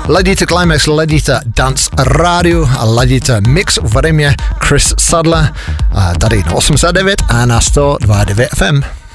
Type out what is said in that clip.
Ladíte Climax, ladíte Dance Radio a ladíte Mix, ode mě Chris Sadler, tady na 89 a na 102.9 FM.